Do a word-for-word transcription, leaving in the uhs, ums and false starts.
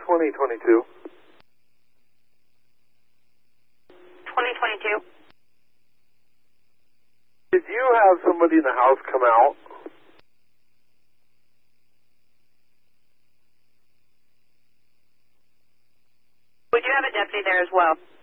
twenty twenty-two. twenty twenty-two. Did you have somebody in the house come out? Would you have a deputy there as well?